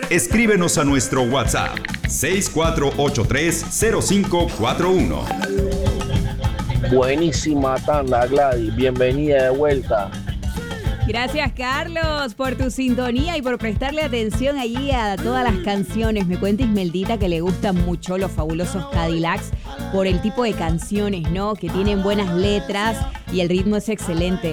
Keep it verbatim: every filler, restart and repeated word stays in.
Escríbenos a nuestro WhatsApp seis cuatro ocho tres cero cinco cuatro uno. Buenísima tanda, Gladys. Bienvenida de vuelta. Gracias, Carlos, por tu sintonía y por prestarle atención allí a todas las canciones. Me cuenta Ismeldita que le gustan mucho los Fabulosos Cadillacs por el tipo de canciones, ¿no? Que tienen buenas letras y el ritmo es excelente.